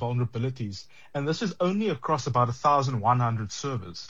vulnerabilities, and this is only across about 1,100 servers.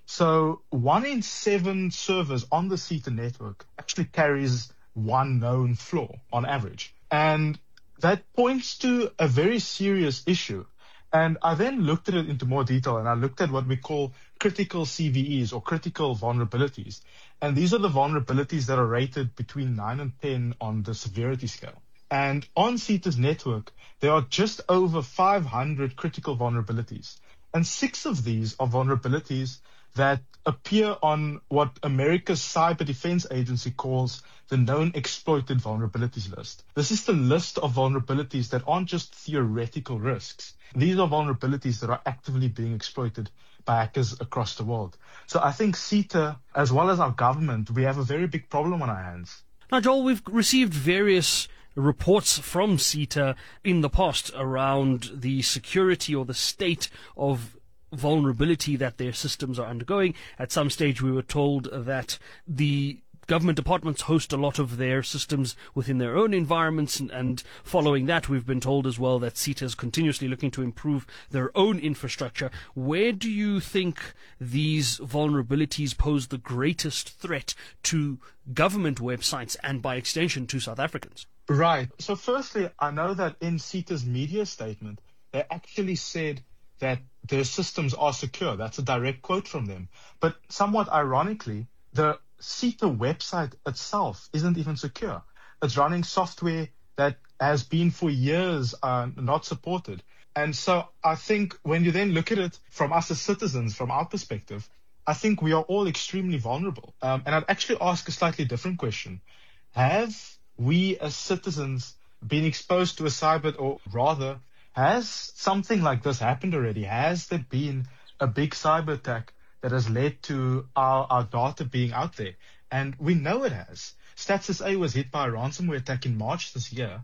So 1 in 7 servers on the CETA network actually carries one known flaw on average. And that points to a very serious issue. And I then looked at it into more detail, and I looked at what we call critical CVEs or critical vulnerabilities. And these are the vulnerabilities that are rated between 9 and 10 on the severity scale. And on CETA's network, there are just over 500 critical vulnerabilities. And 6 of these are vulnerabilities that appear on what America's Cyber Defense Agency calls the known exploited vulnerabilities list. This is the list of vulnerabilities that aren't just theoretical risks. These are vulnerabilities that are actively being exploited by hackers across the world. So I think CETA, as well as our government, we have a very big problem on our hands. Now, Joel, we've received various reports from CETA in the past around the security or the state of vulnerability that their systems are undergoing. At some stage, we were told that the government departments host a lot of their systems within their own environments, and following that, we've been told as well that CETA is continuously looking to improve their own infrastructure. Where do you think these vulnerabilities pose the greatest threat to government websites and, by extension, to South Africans? Right. So firstly, I know that in CETA's media statement, they actually said that their systems are secure. That's a direct quote from them. But somewhat ironically, the CETA website itself isn't even secure. It's running software that has been for years not supported. And so I think when you then look at it from us as citizens, from our perspective, I think we are all extremely vulnerable. And I'd actually ask a slightly different question. Have we as citizens been exposed to a cyber, or rather, has something like this happened already? Has there been a big cyber attack that has led to our data being out there? And we know it has. Stats SA was hit by a ransomware attack in March this year.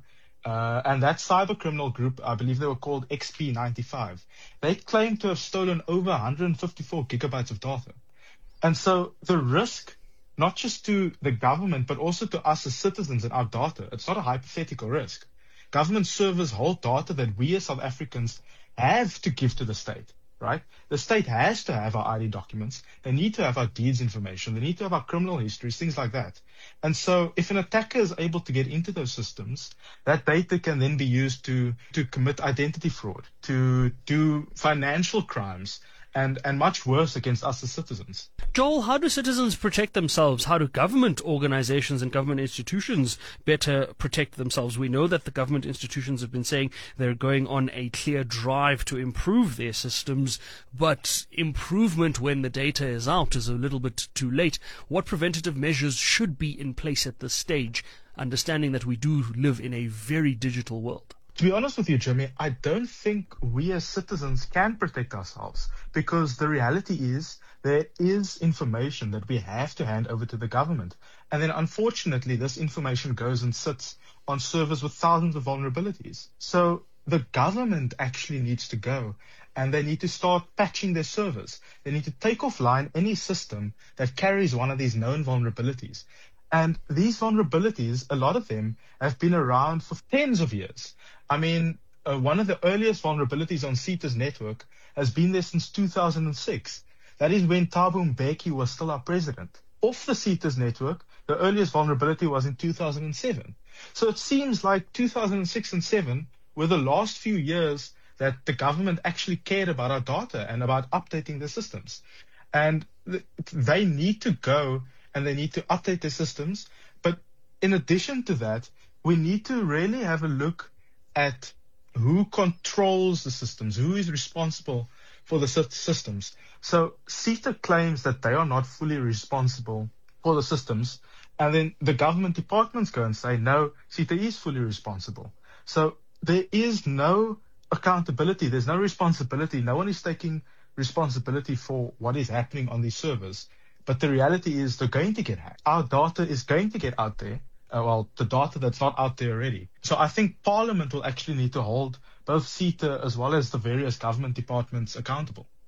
And that cyber criminal group, I believe they were called XP95, they claimed to have stolen over 154 gigabytes of data. And so the risk, not just to the government, but also to us as citizens and our data, it's not a hypothetical risk. Government servers hold data that we as South Africans have to give to the state, right? The state has to have our ID documents. They need to have our deeds information. They need to have our criminal histories, things like that. And so if an attacker is able to get into those systems, that data can then be used to commit identity fraud, to do financial crimes, and much worse against us as citizens. Joel, how do citizens protect themselves? How do government organizations and government institutions better protect themselves? We know that the government institutions have been saying they're going on a clear drive to improve their systems, but improvement when the data is out is a little bit too late. What preventative measures should be in place at this stage, understanding that we do live in a very digital world? To be honest with you, Jimmy, I don't think we as citizens can protect ourselves, because the reality is there is information that we have to hand over to the government. And then unfortunately, this information goes and sits on servers with thousands of vulnerabilities. So the government actually needs to go, and they need to start patching their servers. They need to take offline any system that carries one of these known vulnerabilities. And these vulnerabilities, a lot of them have been around for tens of years. I mean, one of the earliest vulnerabilities on CETA's network has been there since 2006. That is when Thabo Mbeki was still our president. Off the CETA's network, the earliest vulnerability was in 2007. So it seems like 2006 and 2007 were the last few years that the government actually cared about our data and about updating their systems. And they need to go and they need to update their systems. But in addition to that, we need to really have a look at who controls the systems, who is responsible for the systems. So CETA claims that they are not fully responsible for the systems, and then the government departments go and say, no, CETA is fully responsible. So there is no accountability, there's no responsibility, no one is taking responsibility for what is happening on these servers. But the reality is they're going to get hacked. Our data is going to get out there. The data that's not out there already. So I think Parliament will actually need to hold both CETA as well as the various government departments accountable.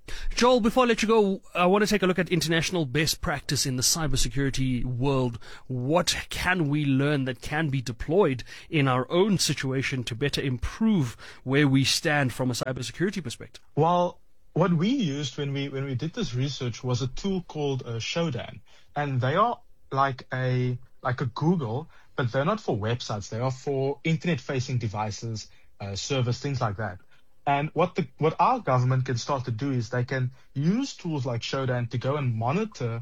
Joel, before I let you go, I want to take a look at international best practice in the cybersecurity world. What can we learn that can be deployed in our own situation to better improve where we stand from a cybersecurity perspective? Well, what we used when we did this research was a tool called Shodan, and they are like a Google, but they're not for websites. They are for internet-facing devices, servers, things like that. And what our government can start to do is they can use tools like Shodan to go and monitor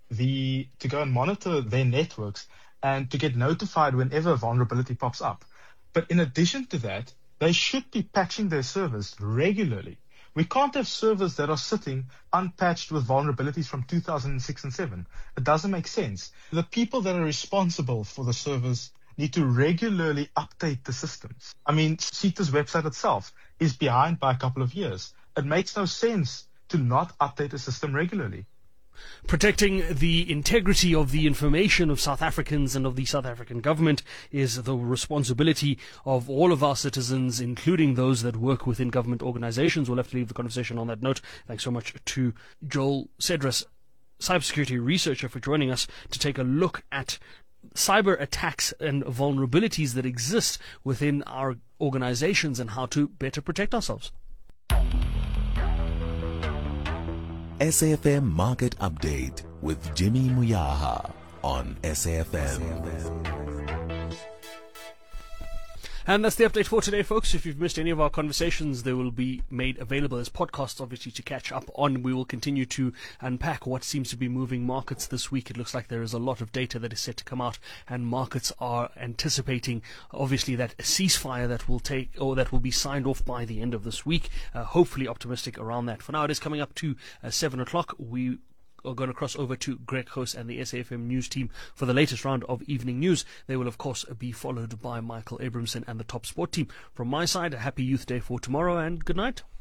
their networks and to get notified whenever a vulnerability pops up. But in addition to that, they should be patching their servers regularly. We can't have servers that are sitting unpatched with vulnerabilities from 2006 and 7. It doesn't make sense. The people that are responsible for the servers need to regularly update the systems. I mean, CETA's website itself is behind by a couple of years. It makes no sense to not update a system regularly. Protecting the integrity of the information of South Africans and of the South African government is the responsibility of all of our citizens, including those that work within government organizations. We'll have to leave the conversation on that note. Thanks so much to Joel Cedras, cybersecurity researcher, for joining us to take a look at cyber attacks and vulnerabilities that exist within our organizations and how to better protect ourselves. SAFM Market Update with Jimmy Muyaha on SAFM. And that's the update for today, folks. If you've missed any of our conversations, they will be made available as podcasts, obviously, to catch up on. We will continue to unpack what seems to be moving markets this week. It looks like there is a lot of data that is set to come out, and markets are anticipating, obviously, that a ceasefire that will be signed off by the end of this week. Hopefully optimistic around that. For now, it is coming up to 7 o'clock. We are going to cross over to Greg Hoos and the SAFM news team for the latest round of evening news. They will, of course, be followed by Michael Abramson and the Top Sport team. From my side, a happy Youth Day for tomorrow, and good night.